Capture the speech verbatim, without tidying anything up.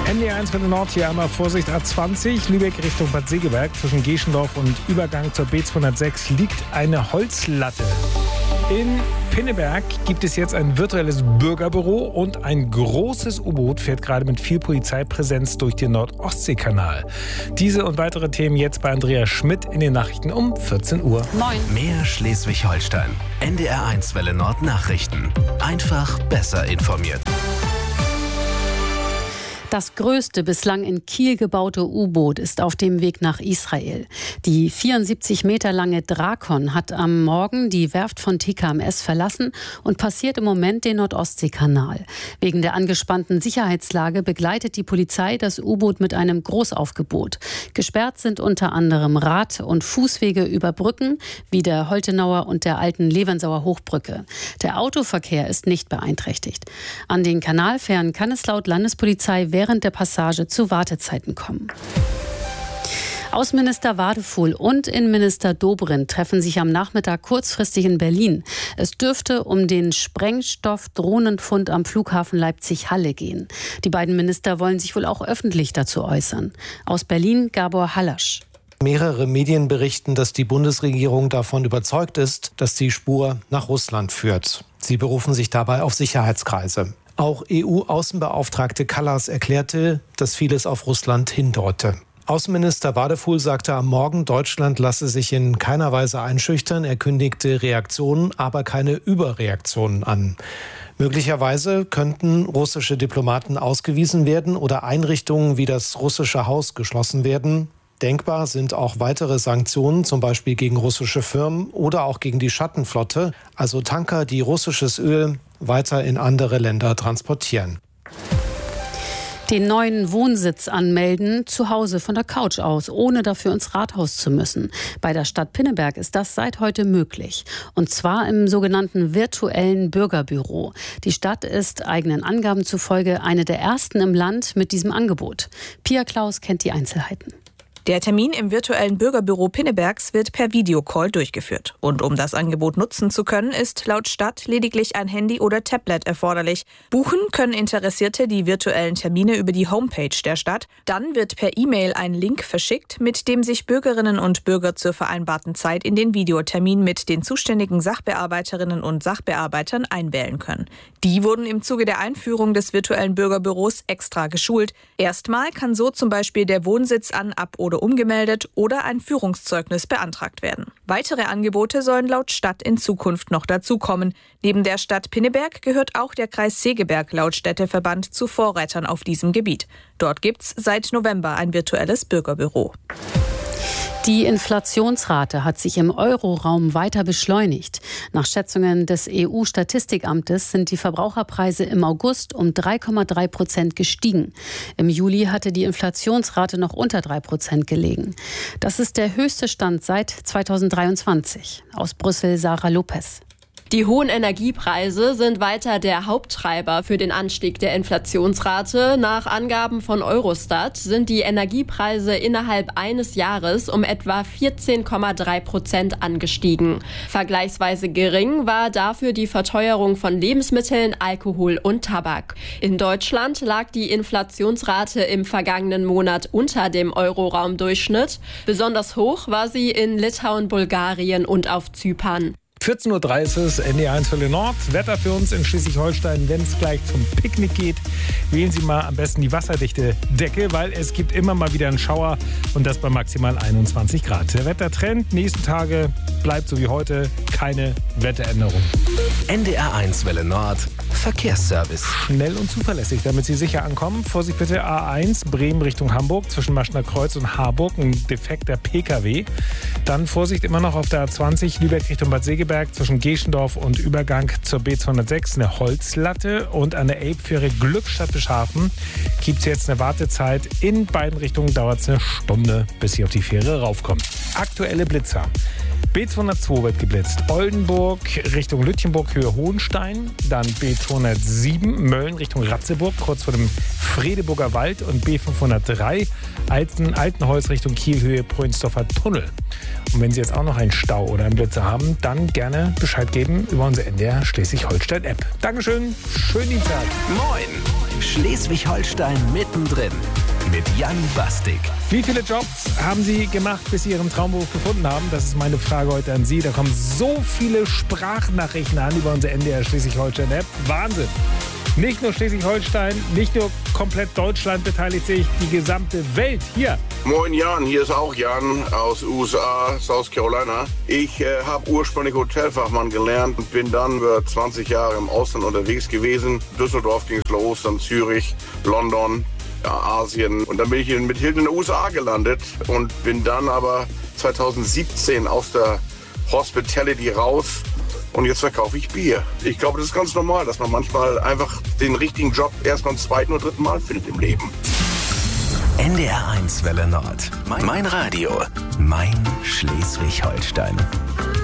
N D R eins für den Nord, hier einmal Vorsicht A zwanzig, Lübeck Richtung Bad Segeberg. Zwischen Geschendorf und Übergang zur B zweihundertsechs liegt eine Holzlatte. In Pinneberg gibt es jetzt ein virtuelles Bürgerbüro und ein großes U-Boot fährt gerade mit viel Polizeipräsenz durch den Nord-Ostsee-Kanal. Diese und weitere Themen jetzt bei Andrea Schmidt in den Nachrichten um vierzehn Uhr. Moin. Mehr Schleswig-Holstein. N D R eins Welle Nord Nachrichten. Einfach besser informiert. Das größte bislang in Kiel gebaute U-Boot ist auf dem Weg nach Israel. Die vierundsiebzig Meter lange Drakon hat am Morgen die Werft von T K M S verlassen und passiert im Moment den Nord-Ostsee-Kanal. Wegen der angespannten Sicherheitslage begleitet die Polizei das U-Boot mit einem Großaufgebot. Gesperrt sind unter anderem Rad- und Fußwege über Brücken wie der Holtenauer und der alten Levernsauer Hochbrücke. Der Autoverkehr ist nicht beeinträchtigt. An den Kanalfähren kann es laut Landespolizei während der Passage zu Wartezeiten kommen. Außenminister Wadefuhl und Innenminister Dobrindt treffen sich am Nachmittag kurzfristig in Berlin. Es dürfte um den Sprengstoff-Drohnenfund am Flughafen Leipzig-Halle gehen. Die beiden Minister wollen sich wohl auch öffentlich dazu äußern. Aus Berlin Gabor Hallasch. Mehrere Medien berichten, dass die Bundesregierung davon überzeugt ist, dass die Spur nach Russland führt. Sie berufen sich dabei auf Sicherheitskreise. Auch E U-Außenbeauftragte Kallas erklärte, dass vieles auf Russland hindeute. Außenminister Wadefuhl sagte am Morgen, Deutschland lasse sich in keiner Weise einschüchtern. Er kündigte Reaktionen, aber keine Überreaktionen an. Möglicherweise könnten russische Diplomaten ausgewiesen werden oder Einrichtungen wie das russische Haus geschlossen werden. Denkbar sind auch weitere Sanktionen, zum Beispiel gegen russische Firmen oder auch gegen die Schattenflotte, also Tanker, die russisches Öl weiter in andere Länder transportieren. Den neuen Wohnsitz anmelden, zu Hause von der Couch aus, ohne dafür ins Rathaus zu müssen. Bei der Stadt Pinneberg ist das seit heute möglich. Und zwar im sogenannten virtuellen Bürgerbüro. Die Stadt ist eigenen Angaben zufolge eine der ersten im Land mit diesem Angebot. Pia Klaus kennt die Einzelheiten. Der Termin im virtuellen Bürgerbüro Pinnebergs wird per Videocall durchgeführt. Und um das Angebot nutzen zu können, ist laut Stadt lediglich ein Handy oder Tablet erforderlich. Buchen können Interessierte die virtuellen Termine über die Homepage der Stadt. Dann wird per E-Mail ein Link verschickt, mit dem sich Bürgerinnen und Bürger zur vereinbarten Zeit in den Videotermin mit den zuständigen Sachbearbeiterinnen und Sachbearbeitern einwählen können. Die wurden im Zuge der Einführung des virtuellen Bürgerbüros extra geschult. Erstmal kann so zum Beispiel der Wohnsitz an, ab oder umgemeldet oder ein Führungszeugnis beantragt werden. Weitere Angebote sollen laut Stadt in Zukunft noch dazukommen. Neben der Stadt Pinneberg gehört auch der Kreis Segeberg laut Städteverband zu Vorreitern auf diesem Gebiet. Dort gibt's seit November ein virtuelles Bürgerbüro. Die Inflationsrate hat sich im Euroraum weiter beschleunigt. Nach Schätzungen des E U-Statistikamtes sind die Verbraucherpreise im August um drei Komma drei Prozent gestiegen. Im Juli hatte die Inflationsrate noch unter drei Prozent gelegen. Das ist der höchste Stand seit zweitausenddreiundzwanzig. Aus Brüssel Sarah Lopez. Die hohen Energiepreise sind weiter der Haupttreiber für den Anstieg der Inflationsrate. Nach Angaben von Eurostat sind die Energiepreise innerhalb eines Jahres um etwa vierzehn Komma drei Prozent angestiegen. Vergleichsweise gering war dafür die Verteuerung von Lebensmitteln, Alkohol und Tabak. In Deutschland lag die Inflationsrate im vergangenen Monat unter dem Euroraumdurchschnitt. Besonders hoch war sie in Litauen, Bulgarien und auf Zypern. vierzehn Uhr dreißig, N D R eins für den Nord. Wetter für uns in Schleswig-Holstein, wenn es gleich zum Picknick geht. Wählen Sie mal am besten die wasserdichte Decke, weil es gibt immer mal wieder einen Schauer und das bei maximal einundzwanzig Grad. Der Wettertrend nächsten Tage bleibt so wie heute, keine Wetteränderung. N D R eins Welle Nord Verkehrsservice. Schnell und zuverlässig, damit Sie sicher ankommen. Vorsicht bitte, A eins, Bremen Richtung Hamburg, zwischen Maschner Kreuz und Harburg, ein defekter P K W. Dann Vorsicht immer noch auf der A zwanzig, Lübeck Richtung Bad Segeberg, zwischen Geschendorf und Übergang zur B zweihundertsechs, eine Holzlatte. Und an der Elbfähre Glückstadt Beschafen gibt es jetzt eine Wartezeit. In beiden Richtungen dauert es eine Stunde, bis Sie auf die Fähre raufkommen. Aktuelle Blitzer. B zweihundertzwei wird geblitzt. Oldenburg Richtung Lütjenburg, Höhe Hohenstein. Dann B zweihundertsieben, Mölln Richtung Ratzeburg, kurz vor dem Fredeburger Wald. Und B fünfhundertdrei, Alten, Altenholz Richtung Kiel, Höhe Prönsdorfer Tunnel. Und wenn Sie jetzt auch noch einen Stau oder einen Blitzer haben, dann gerne Bescheid geben über unsere N D R Schleswig-Holstein-App. Dankeschön, schönen Dienstag. Moin! Schleswig-Holstein mittendrin mit Jan Bastik. Wie viele Jobs haben Sie gemacht, bis Sie Ihren Traumberuf gefunden haben? Das ist meine Frage heute an Sie. Da kommen so viele Sprachnachrichten an über unsere N D R Schleswig-Holstein-App. Wahnsinn! Nicht nur Schleswig-Holstein, nicht nur komplett Deutschland beteiligt sich, die gesamte Welt hier. Moin Jan, hier ist auch Jan aus U S A, South Carolina. Ich äh, habe ursprünglich Hotelfachmann gelernt und bin dann über zwanzig Jahre im Ausland unterwegs gewesen. Düsseldorf ging es los, dann Zürich, London, ja, Asien. Und dann bin ich mit Hilton in den U S A gelandet und bin dann aber zweitausendsiebzehn aus der Hospitality raus. Und jetzt verkaufe ich Bier. Ich glaube, das ist ganz normal, dass man manchmal einfach den richtigen Job erst beim zweiten oder dritten Mal findet im Leben. N D R eins Welle Nord. Mein Radio. Mein Schleswig-Holstein.